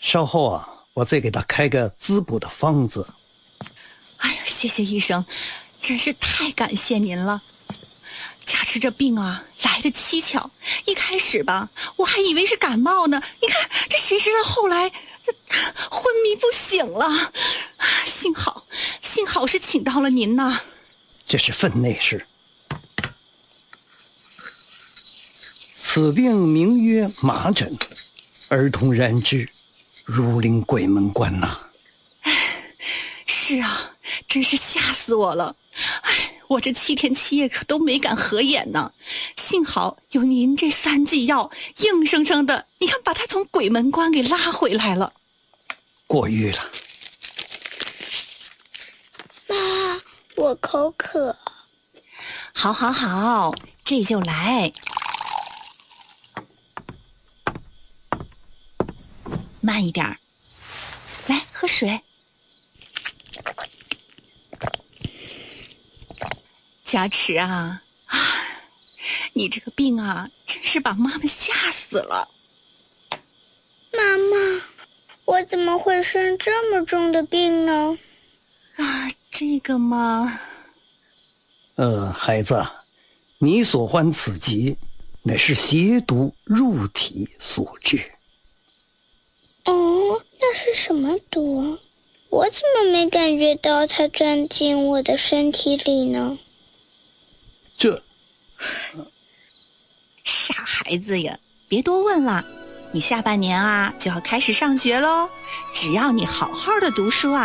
稍后啊，我再给他开个滋补的方子。 哎呀，谢谢医生，真是太感谢您了。嘉池这病啊，来得蹊跷。一开始吧，我还以为是感冒呢。你看，这谁知道后来昏迷不醒了。幸好是请到了您呐。 这是分内事。此病名曰麻疹，儿童染之，如临鬼门关呐。 是啊，真是吓死我了。我这7天7夜可都没敢合眼呢。幸好有您这3剂药，硬生生的，你看把他从鬼门关给拉回来了。 过誉了。 妈，我口渴。 好，这就来。慢一点，来喝水。嘉池啊，你这个病啊，真是把妈妈吓死了。 妈妈，我怎么会生这么重的病呢？ 这个嘛， 孩子，你所患此疾，乃是邪毒入体所致。 哦，那是什么毒？我怎么没感觉到它钻进我的身体里呢？ 傻孩子呀，别多问了。你下半年啊就要开始上学喽，只要你好好的读书啊，